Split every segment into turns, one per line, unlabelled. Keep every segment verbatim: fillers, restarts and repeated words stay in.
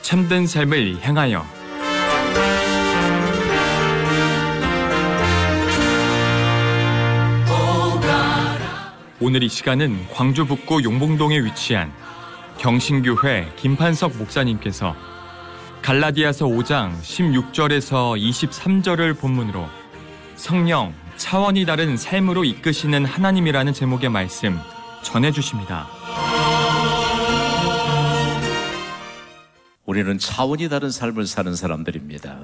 참된 삶을 향하여. 오늘 이 시간은 광주 북구 용봉동에 위치한 경신교회 김판석 목사님께서 갈라디아서 오 장 십육 절에서 이십삼 절을 본문으로 성령, 차원이 다른 삶으로 이끄시는 하나님이라는 제목의 말씀 전해주십니다.
우리는 차원이 다른 삶을 사는 사람들입니다.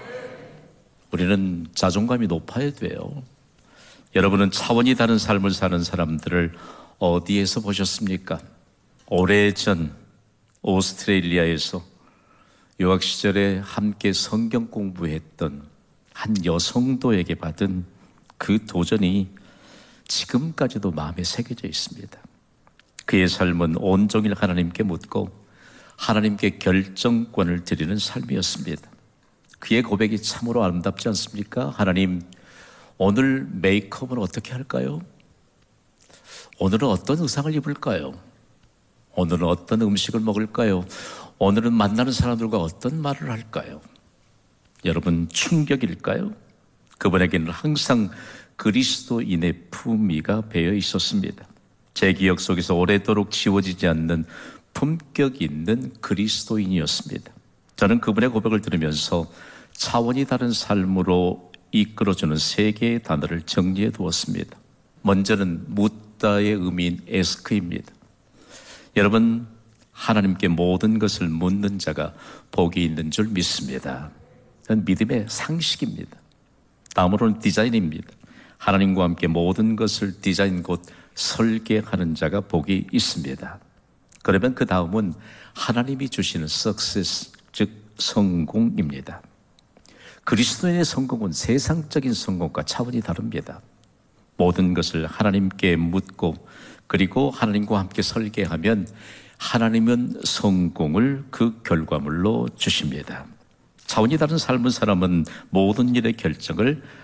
우리는 자존감이 높아야 돼요. 여러분은 차원이 다른 삶을 사는 사람들을 어디에서 보셨습니까? 오래전 오스트레일리아에서 유학 시절에 함께 성경 공부했던 한 여성도에게 받은 그 도전이 지금까지도 마음에 새겨져 있습니다. 그의 삶은 온종일 하나님께 묻고 하나님께 결정권을 드리는 삶이었습니다. 그의 고백이 참으로 아름답지 않습니까? 하나님, 오늘 메이크업은 어떻게 할까요? 오늘은 어떤 의상을 입을까요? 오늘은 어떤 음식을 먹을까요? 오늘은 만나는 사람들과 어떤 말을 할까요? 여러분, 충격일까요? 그분에게는 항상 그리스도인의 품위가 배어 있었습니다. 제 기억 속에서 오래도록 지워지지 않는 품격 있는 그리스도인이었습니다. 저는 그분의 고백을 들으면서 차원이 다른 삶으로 이끌어주는 세 개의 단어를 정리해 두었습니다. 먼저는 묻다의 의미인 에스크입니다. 여러분, 하나님께 모든 것을 묻는 자가 복이 있는 줄 믿습니다. 그건 믿음의 상식입니다. 다음으로는 디자인입니다. 하나님과 함께 모든 것을 디자인 곧 설계하는 자가 복이 있습니다. 그러면 그 다음은 하나님이 주시는 success, 즉 성공입니다. 그리스도인의 성공은 세상적인 성공과 차원이 다릅니다. 모든 것을 하나님께 묻고 그리고 하나님과 함께 설계하면 하나님은 성공을 그 결과물로 주십니다. 차원이 다른 삶을 사람은 모든 일의 결정을